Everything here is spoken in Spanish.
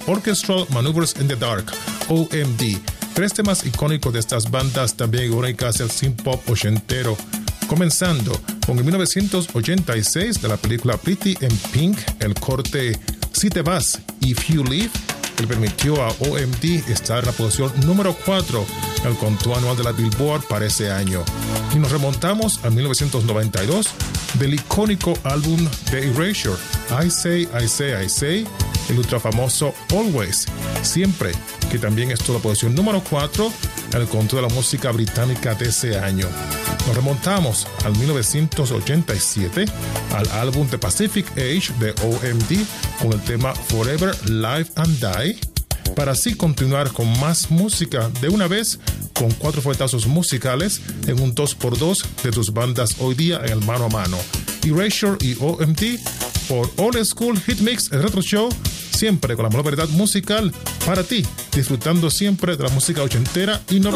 Orchestral Maneuvers in the Dark, OMD. 3 temas icónicos de estas bandas también icónicas del synth pop ochentero, comenzando con el 1986 de la película Pretty in Pink, el corte Si te vas, If You Leave, que le permitió a OMD estar en la posición número 4 en el conteo anual de la Billboard para ese año. Y nos remontamos a 1992 del icónico álbum de Erasure, I Say, I Say, I Say, el ultra famoso Always, Siempre, que también estuvo en la posición número 4 en el conteo de la música británica de ese año. Nos remontamos al 1987 al álbum The Pacific Age de OMD con el tema Forever, Live and Die, para así continuar con más música de una vez con 4 fuetazos musicales en un 2x2 de tus bandas hoy día en el mano a mano. Erasure y OMD por Old School Hit Mix, el Retro Show, siempre con la mejor variedad musical para ti, disfrutando siempre de la música ochentera y noventera.